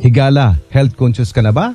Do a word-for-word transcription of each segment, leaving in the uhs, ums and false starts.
Higala, health conscious ka na ba?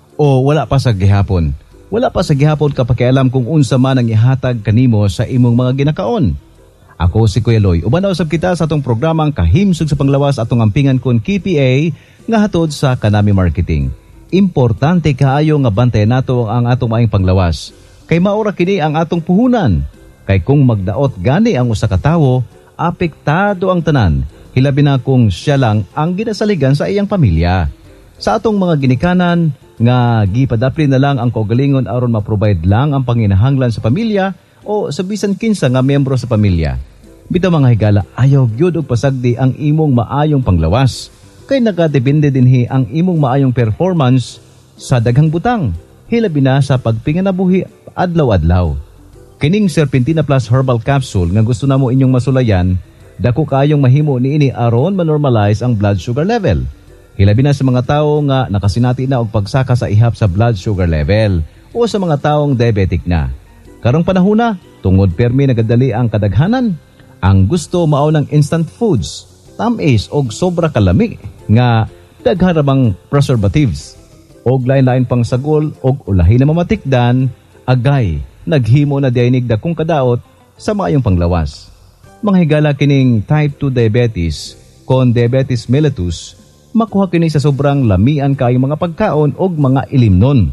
O wala pa sa gihapon? Wala pa sa gihapon ka pakialam kung unsa man ang ihatag kanimo sa imong mga ginakaon. Ako si Kuya Loy. Uban na usab kita sa atong programang Kahimsog sa Panglawas atong ampingan kon K P A nga hatod sa Kanami Marketing. Importante kaayo nga bantayan nato ang atong maayong panglawas. Kay maura kini ang atong puhunan. Kay kung magdaot gani ang usa ka tawo, apektado ang tanan. Hilabi na kung siya lang ang ginasaligan sa iyang pamilya. Sa atong mga ginikanan nga gipadapli na lang ang kaugalingon aron ma-provide lang ang panginahanglan sa pamilya o sa bisan kinsa nga miyembro sa pamilya. Bitaw mga higala, ayaw gyud og pasagdi ang imong maayong panglawas. Kay nakadepende dinhi ang imong maayong performance sa daghang butang. Hilabi na sa pagpinganabuhi adlaw-adlaw. Kining Serpentina Plus Herbal Capsule nga gusto namo inyong masulayan, dako kaayong mahimo niini aron ma-normalize ang blood sugar level. Hilabi na sa mga tawo nga nakasinati na og pagsaka sa ihap sa blood sugar level o sa mga taong diabetic na. Karong panahon na, tungod permi nagadali ang kadaghanan, ang gusto mao ng instant foods, tamis og sobra kalami nga daghan ra bang preservatives og lain-lain pang sagol og ulahi na mamatikdan, agay naghimo na diaynig dakong kadaot sa maayong panglawas. Mga higala kining type two diabetes kon diabetes mellitus, makuha kini sa sobrang lamian kayong mga pagkaon og mga ilimnon.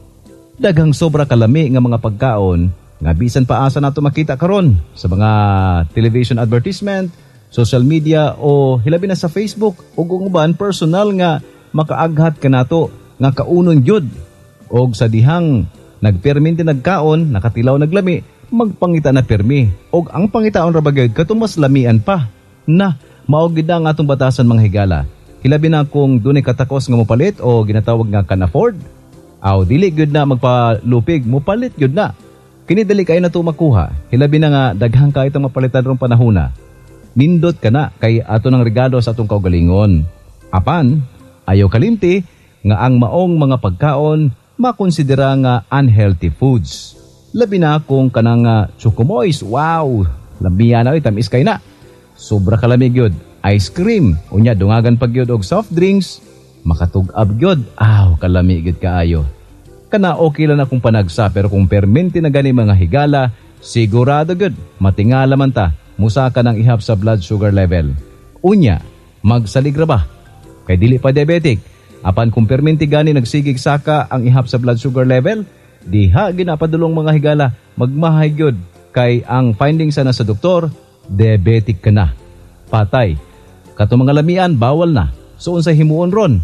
Daghang sobra kalami nga mga pagkaon nga bisan pa asa nato makita karon sa mga television advertisement, social media o hilabi na sa Facebook ug uban personal nga makaaghat kanato nga kaunon gyud og sa dihang nagperminti nagkaon nakatilaw naglami magpangita na permi og ang pangitaon ra bagay kadto mas lamian pa na mao gid ang atong batasan mga higala. Hilabi na kung dunay katakos nga mopalit o ginatawag nga can afford, aw dili gyud na magpalupig mopalit gyud na. Kini dali kay nato makuha. Hilabi na nga daghang kay itong mapalitan rong panahona. Nindot ka na kay ato ng regalo sa atong kaugalingon. Apan ayaw kalimti nga ang maong mga pagkaon makonsidera nga unhealthy foods. Labi na kung kanang uh, Chocomoys, wow, labiya na tamis kay na. Sobra kalamig yun. Ice cream, unya dungagan pag yun og soft drinks, makatug-ab yun, aw, kalamig yun kaayo. Kana okay lang akong panagsa, pero kung perminti na gani mga higala, sigurado yun, matingala man ta, musa ka ng ihap sa blood sugar level. Unya, magsaligra ba? Kay dili pa diabetic, apan kung perminti gani nagsigig saka ang ihap sa blood sugar level, diha ginapadulong mga higala, magmahay gyud kay ang findings na sa doktor, diabetic ka na. Patay. Kato mga lamian, bawal na. So unsay himuon ron?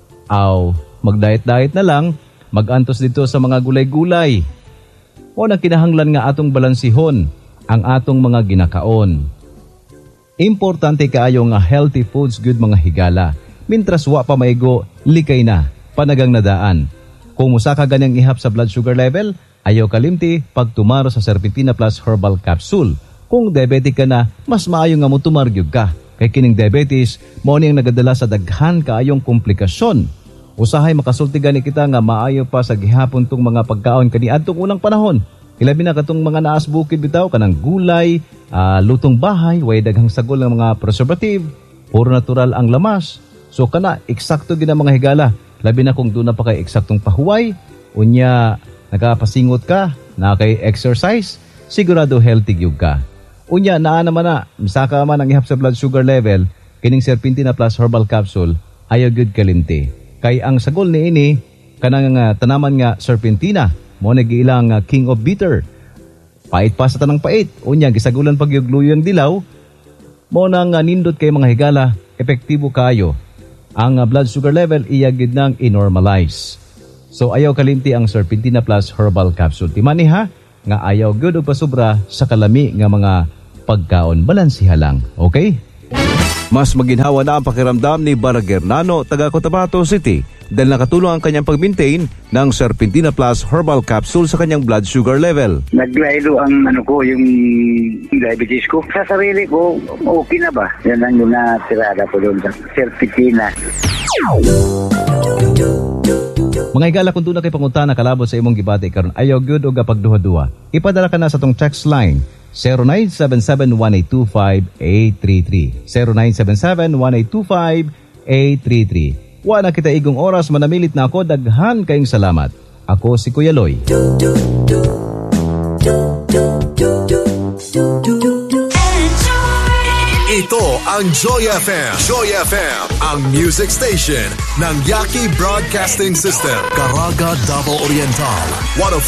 Aw, mag-diet-diet na lang, mag-antos dito sa mga gulay-gulay. O na kinahanglan nga atong balansihon ang atong mga ginakaon. Importante kaayo nga healthy foods good mga higala. Mintras wa pa maigo, likay na, panagang nadaan. Kung musa ka ganyang ihap sa blood sugar level, ayaw kalimti pagtumaro sa Serpentina Plus Herbal Capsule. Kung diabetic ka na, mas maayo nga mo tumargyug ka. Kay kining diabetes, mao niyang nagadala sa daghan kaayong komplikasyon. Usahay makasulti gani kita nga maayo pa sa gihapon tong mga pagkaon kaniadtong unang panahon. Ilabi na katong mga naas bukid bitaw kanang gulay, uh, lutong bahay, way daghang sagol ng mga preservative, puro natural ang lamas. So kana eksakto gid ang mga higala. Labi na kung doon na pa kay eksaktong pahuway, unya nagapasingot ka, na kay exercise, sigurado healthy gyud ka. Unya naa naman na, misaka man ang ihap sa blood sugar level, kining Serpentina Plus Herbal Capsule, ayaw gyud kalimti. Kay ang sagol ni ini, kanang uh, tanaman nga Serpentina, mo nagiilang uh, King of Bitter. Pait pa sa tanang pait, unya gisagulan pag yung gluyang dilaw, mo nang uh, nindot kay mga higala, epektibo kayo. Ang uh, blood sugar level iyagid nang i-normalize. So ayaw kalimti ang Serpentina Plus Herbal Capsule. Timani ha, nga ayaw gyud og pasubra sa kalami nga mga pagkaon, balansiha lang. Okay? Mas maginhawa na ang pakiramdam ni Baragernano, taga Cotabato City, dahil nakatulong ang kanyang pag-maintain ng Serpentina Plus Herbal Capsule sa kanyang blood sugar level. Naglaylo ang ano ko, yung diabetes ko. Sa sarili ko, okay na ba? Yan ang yung natirada ko doon sa Serpentina. Mga higala, kung doon na kay pangutana kalabot sa imong gibati karon, ayaw gyud og pagduha-duha. Ipadala ka na sa tong text line zero nine seven seven one eight two five eight three three zero nine seven seven one eight two five eight three three. Wa na kita igong oras, manamilit na ako. Daghan kayong salamat. Ako si Kuya Loy. Ito ang Joy F M. Joy F M, ang music station ng Yaki Broadcasting System. Caraga, Davao Oriental. one oh